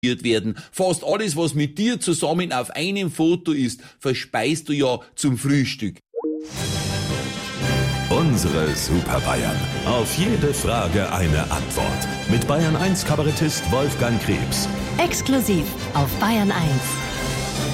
werden. Fast alles, was mit dir zusammen auf einem Foto ist, verspeist du ja zum Frühstück. Unsere Super Bayern. Auf jede Frage eine Antwort. Mit Bayern 1 Kabarettist Wolfgang Krebs. Exklusiv auf Bayern 1.